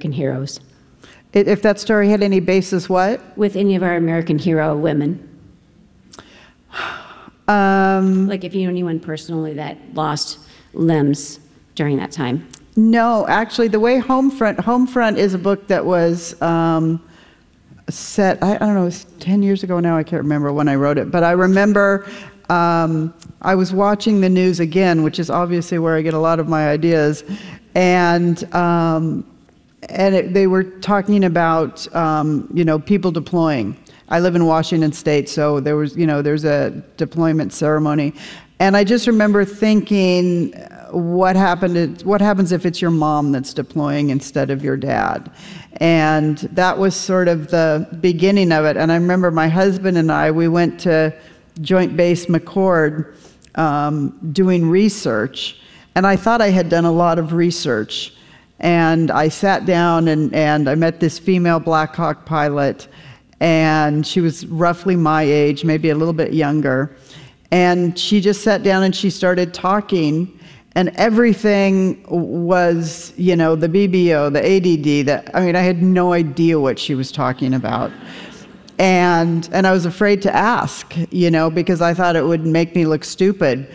American heroes. If that story had any basis, what? With any of our American hero women. Like if you know anyone personally that lost limbs during that time. No, actually, the way Homefront is a book that was set, I don't know, it was 10 years ago now, I can't remember when I wrote it, but I remember I was watching the news again, which is obviously where I get a lot of my ideas, and they were talking about, people deploying. I live in Washington State, so there's a deployment ceremony. And I just remember thinking, what happens if it's your mom that's deploying instead of your dad? And that was sort of the beginning of it. And I remember my husband and I, we went to Joint Base McChord doing research. And I thought I had done a lot of research. And I sat down and I met this female Black Hawk pilot. And she was roughly my age, maybe a little bit younger. And she just sat down and she started talking. And everything was, the BBO, the ADD, I had no idea what she was talking about. And I was afraid to ask, because I thought it would make me look stupid,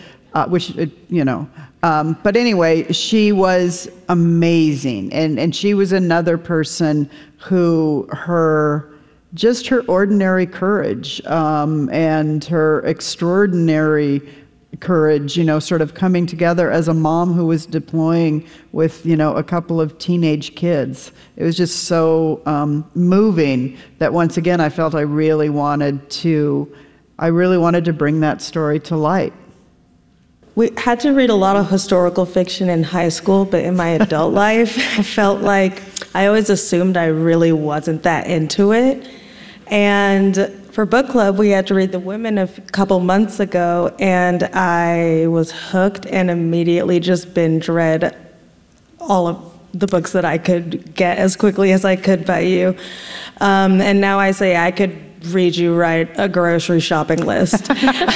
But anyway, she was amazing. And she was another person who her ordinary courage and her extraordinary courage, sort of coming together as a mom who was deploying with, a couple of teenage kids. It was just so moving that once again I felt I really wanted to bring that story to light. We had to read a lot of historical fiction in high school, but in my adult life, I felt like I always assumed I really wasn't that into it. And for book club, we had to read The Women a couple months ago, and I was hooked and immediately just binge read all of the books that I could get as quickly as I could by you. And now I say I could read you write a grocery shopping list.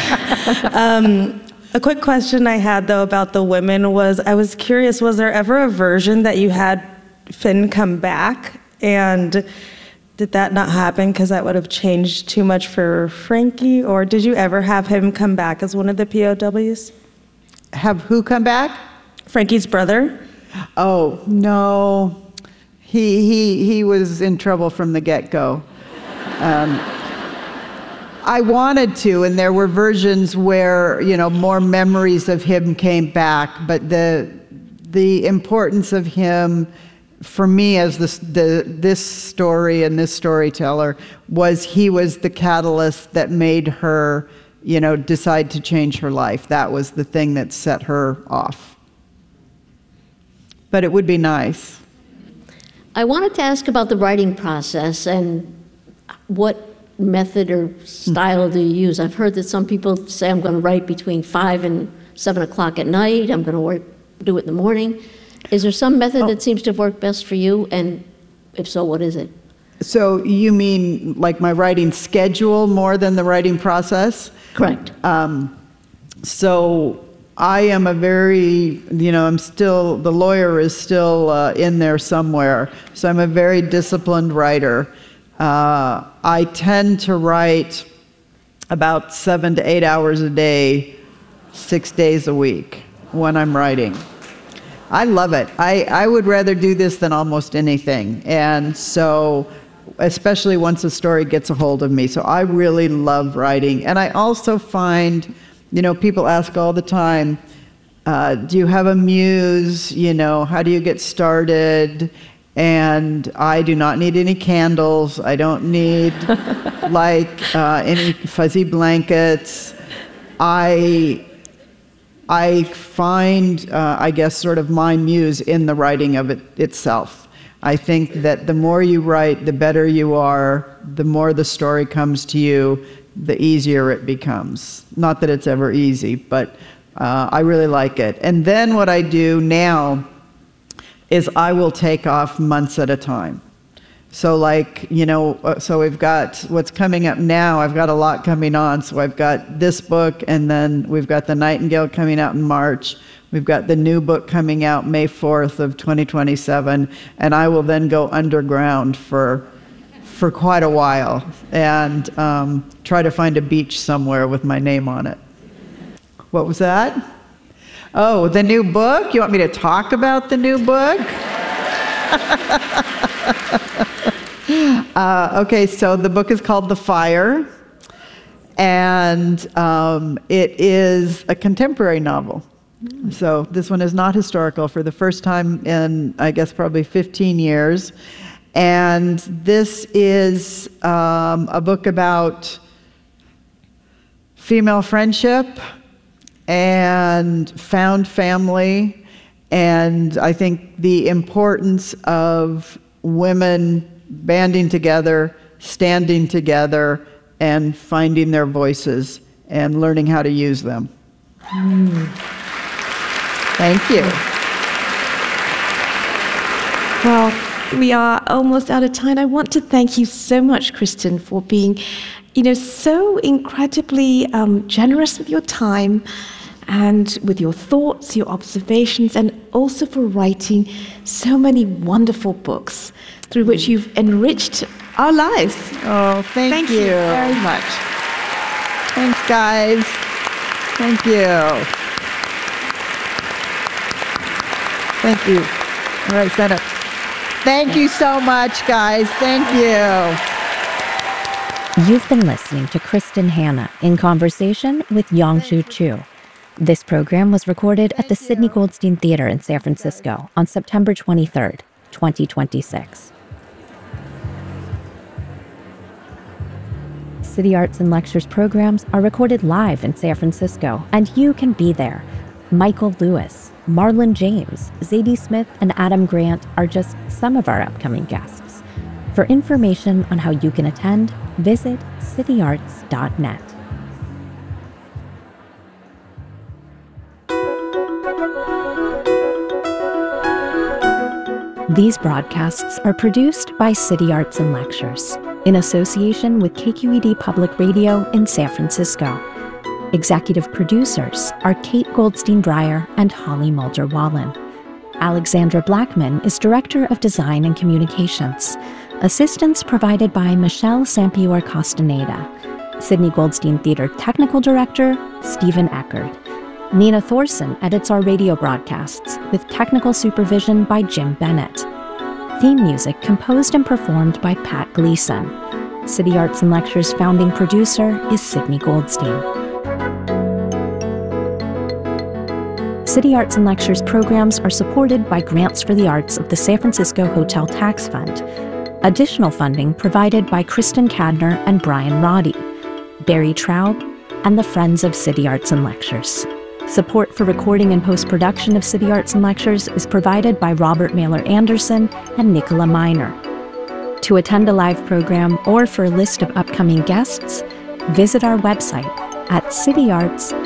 A quick question I had, though, about The Women was, I was curious, was there ever a version that you had Finn come back? And did that not happen because that would have changed too much for Frankie? Or did you ever have him come back as one of the POWs? Have who come back? Frankie's brother. Oh, no. He was in trouble from the get-go. I wanted to, and there were versions where, more memories of him came back, but the importance of him for me as this story and this storyteller was he was the catalyst that made her, decide to change her life. That was the thing that set her off. But it would be nice. I wanted to ask about the writing process and what method or style do you use? I've heard that some people say, I'm going to write between 5 and 7 o'clock at night. I'm going to do it in the morning. Is there some method that seems to have worked best for you? And if so, what is it? So you mean like my writing schedule more than the writing process? Correct. So I am the lawyer is still in there somewhere. So I'm a very disciplined writer. I tend to write about 7 to 8 hours a day, 6 days a week when I'm writing. I love it. I would rather do this than almost anything. And so, especially once a story gets a hold of me. So I really love writing. And I also find, people ask all the time, do you have a muse? How do you get started? And I do not need any candles. I don't need any fuzzy blankets. I find, I guess, sort of my muse in the writing of it itself. I think that the more you write, the better you are, the more the story comes to you, the easier it becomes. Not that it's ever easy, but I really like it. And then what I do now is I will take off months at a time. So so we've got what's coming up now. I've got a lot coming on. So I've got this book, and then we've got The Nightingale coming out in March. We've got the new book coming out May 4th of 2027, and I will then go underground for quite a while and try to find a beach somewhere with my name on it. What was that? Oh, the new book? You want me to talk about the new book? Okay, so the book is called The Fire, and it is a contemporary novel. So this one is not historical for the first time in, I guess, probably 15 years. And this is a book about female friendship and found family, and I think the importance of women banding together, standing together, and finding their voices and learning how to use them. Thank you. Well, we are almost out of time. I want to thank you so much, Kristen, for being, so incredibly generous with your time and with your thoughts, your observations, and also for writing so many wonderful books through which you've enriched our lives. Oh, thank you very much. Thanks, guys. Thank you. Thank you. All right, stand up. Thank you so much, guys. Thank you. You've been listening to Kristen Hanna in conversation with Yongsoo Chu. This program was recorded at the Sidney Goldstein Theater in San Francisco on September 23rd, 2026. City Arts and Lectures programs are recorded live in San Francisco, and you can be there. Michael Lewis, Marlon James, Zadie Smith, and Adam Grant are just some of our upcoming guests. For information on how you can attend, visit cityarts.net. These broadcasts are produced by City Arts and Lectures in association with KQED Public Radio in San Francisco. Executive producers are Kate Goldstein Breyer and Holly Mulder-Wallen. Alexandra Blackman is Director of Design and Communications. Assistance provided by Michelle Sampior Castaneda. Sidney Goldstein Theater Technical Director, Stephen Eckert. Nina Thorson edits our radio broadcasts with technical supervision by Jim Bennett. Theme music composed and performed by Pat Gleason. City Arts and Lectures founding producer is Sidney Goldstein. City Arts and Lectures programs are supported by grants for the arts of the San Francisco Hotel Tax Fund. Additional funding provided by Kristen Cadner and Brian Roddy, Barry Traub, and the Friends of City Arts and Lectures. Support for recording and post-production of City Arts and Lectures is provided by Robert Mailer Anderson and Nicola Miner. To attend a live program or for a list of upcoming guests, visit our website at cityarts.net.